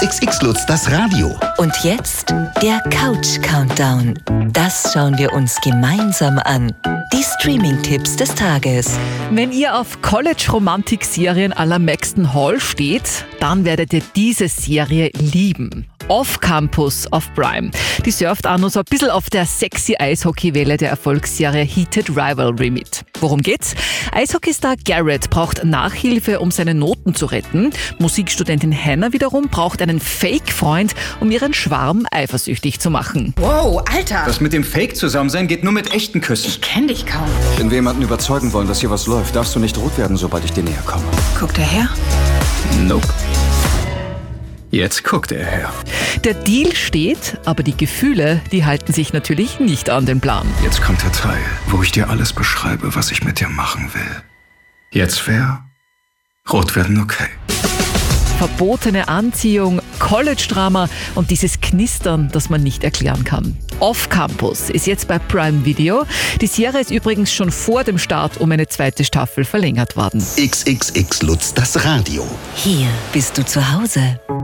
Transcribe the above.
XXX Lutz, das Radio. Und jetzt der Couch-Countdown. Das schauen wir uns gemeinsam an. Die Streaming-Tipps des Tages. Wenn ihr auf College-Romantik-Serien à la Maxton Hall steht, dann werdet ihr diese Serie lieben. Off-Campus auf Prime. Die surft auch noch so ein bisschen auf der sexy Eishockeywelle der Erfolgsserie Heated Rivalry mit. Worum geht's? Eishockeystar Garrett braucht Nachhilfe, um seine Noten zu retten. Musikstudentin Hannah wiederum braucht einen Fake-Freund, um ihren Schwarm eifersüchtig zu machen. Wow, Alter! Das mit dem Fake-Zusammensein geht nur mit echten Küssen. Ich kenn dich kaum. Wenn wir jemanden überzeugen wollen, dass hier was läuft, darfst du nicht rot werden, sobald ich dir näher komme. Guckt er her? Nope. Jetzt guckt er her. Der Deal steht, aber die Gefühle, die halten sich natürlich nicht an den Plan. Jetzt kommt der Teil, wo ich dir alles beschreibe, was ich mit dir machen will. Jetzt wäre rot werden okay. Verbotene Anziehung, College-Drama und dieses Knistern, das man nicht erklären kann. Off-Campus ist jetzt bei Prime Video. Die Serie ist übrigens schon vor dem Start um eine zweite Staffel verlängert worden. XXX Lutz, das Radio. Hier bist du zu Hause.